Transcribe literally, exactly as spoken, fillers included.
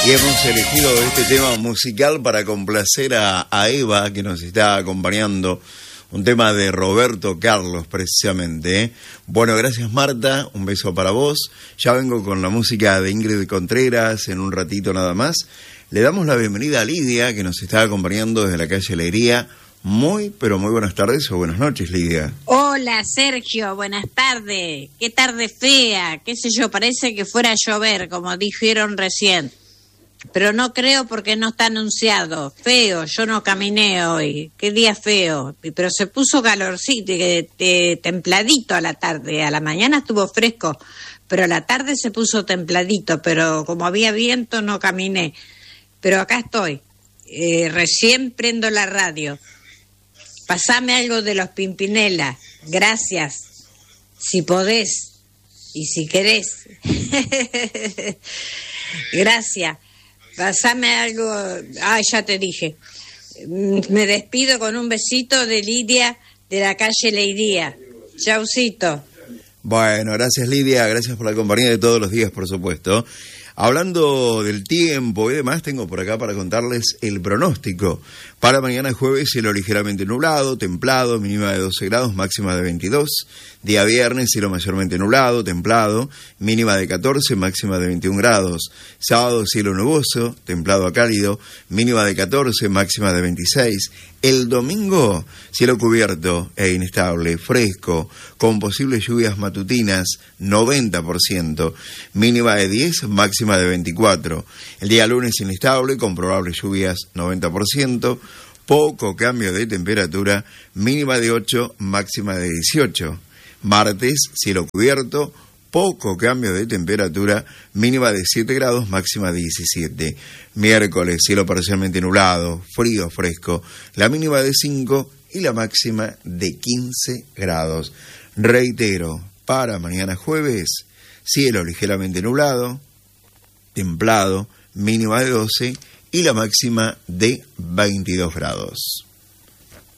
Y hemos elegido este tema musical para complacer a, a Eva, que nos está acompañando. Un tema de Roberto Carlos, precisamente. ¿eh? Bueno, gracias Marta, un beso para vos. Ya vengo con la música de Ingrid Contreras en un ratito nada más. Le damos la bienvenida a Lidia, que nos está acompañando desde la calle Alegría. Muy, pero muy buenas tardes o buenas noches, Lidia. Hola, Sergio, buenas tardes. Qué tarde fea, qué sé yo, parece que fuera a llover, como dijeron recién. Pero no creo porque no está anunciado. Feo, yo no caminé hoy. Qué día feo. Pero se puso calorcito, eh, eh, templadito a la tarde. A la mañana estuvo fresco, pero a la tarde se puso templadito. Pero como había viento no caminé. Pero acá estoy. Eh, recién prendo la radio. Pasame algo de los Pimpinela. Gracias. Si podés y si querés. Gracias. Pasame algo. Ah, ya te dije. Me despido con un besito de Lidia de la calle Leiría. Chaucito. Bueno, gracias Lidia, gracias por la compañía de todos los días, por supuesto. Hablando del tiempo y demás, tengo por acá para contarles el pronóstico. Para mañana jueves, cielo ligeramente nublado, templado, mínima de doce grados, máxima de veintidós. Día viernes, cielo mayormente nublado, templado, mínima de catorce, máxima de veintiún grados. Sábado, cielo nuboso, templado a cálido, mínima de catorce, máxima de veintiséis. El domingo, cielo cubierto e inestable, fresco, con posibles lluvias matutinas, noventa por ciento, mínima de diez, máxima de veinticuatro. El día lunes inestable, con probables lluvias, noventa por ciento, poco cambio de temperatura, mínima de ocho, máxima de dieciocho. Martes, cielo cubierto, poco cambio de temperatura, mínima de siete grados, máxima de diecisiete. Miércoles, cielo parcialmente nublado, frío, fresco, la mínima de cinco y la máxima de quince grados. Reitero, para mañana jueves, cielo ligeramente nublado, templado, mínima de doce y la máxima de veintidós grados.